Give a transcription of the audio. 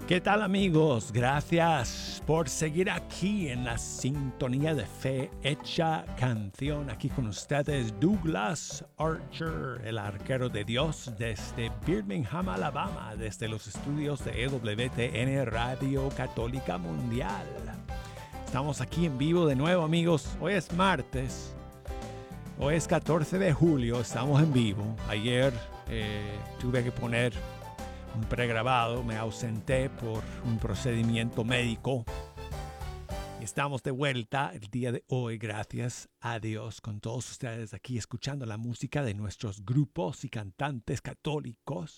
¿Qué tal amigos? Gracias por seguir aquí en la sintonía de Fe Hecha Canción. Aquí con ustedes Douglas Archer, el arquero de Dios desde Birmingham, Alabama, desde los estudios de EWTN Radio Católica Mundial. Estamos aquí en vivo de nuevo amigos. Hoy es martes. Hoy es 14 de julio. Estamos en vivo. Ayer tuve que poner un pregrabado, me ausenté por un procedimiento médico. Estamos de vuelta el día de hoy, gracias a Dios, con todos ustedes aquí escuchando la música de nuestros grupos y cantantes católicos.